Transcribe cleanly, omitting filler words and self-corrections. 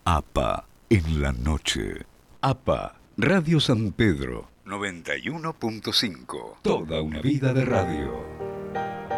APA en la noche. APA, Radio San Pedro, 91.5. Toda una vida de radio.